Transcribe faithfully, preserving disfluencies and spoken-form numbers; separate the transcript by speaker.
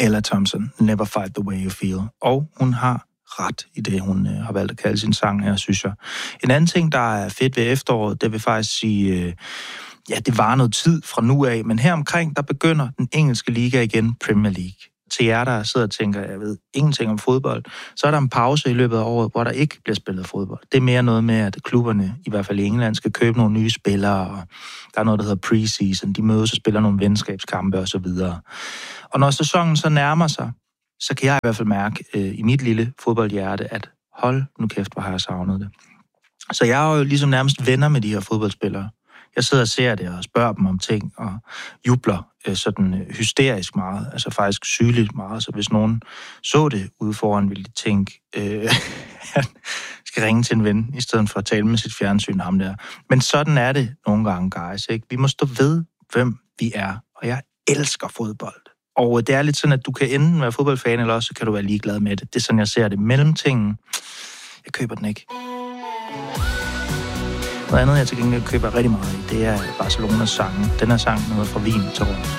Speaker 1: Ella Thompson, Never Fight the Way You Feel. Og hun har ret i det, hun øh, har valgt at kalde sin sang her, synes jeg. En anden ting, der er fedt ved efteråret, det vil faktisk sige, øh, ja, det var noget tid fra nu af, men her omkring, der begynder den engelske liga igen, Premier League. Til jer, der sidder og tænker, jeg ved ingenting om fodbold, så er der en pause i løbet af året, hvor der ikke bliver spillet fodbold. Det er mere noget med, at klubberne, i hvert fald i England, skal købe nogle nye spillere, og der er noget, der hedder preseason. De mødes og spiller nogle venskabskampe og så videre. Og når sæsonen så nærmer sig, så kan jeg i hvert fald mærke øh, i mit lille fodboldhjerte, at hold nu kæft, hvor har jeg savnet det. Så jeg er jo ligesom nærmest venner med de her fodboldspillere. Jeg sidder og ser det og spørger dem om ting og jubler øh, sådan øh, hysterisk meget, altså faktisk sygeligt meget. Så hvis nogen så det ude foran, ville de tænke, øh, han skal ringe til en ven, i stedet for at tale med sit fjernsyn, ham der. Men sådan er det nogle gange, guys. Ikke? Vi må stå ved, hvem vi er, og jeg elsker fodbold. Og det er lidt sådan, at du kan enten være fodboldfan, eller også kan du være ligeglad med det. Det er sådan, jeg ser det. Mellemtingen, jeg køber den ikke. Noget andet, jeg til gengæld køber rigtig meget i, det er Barcelonas sange. Den er sang noget fra Wien til Rom.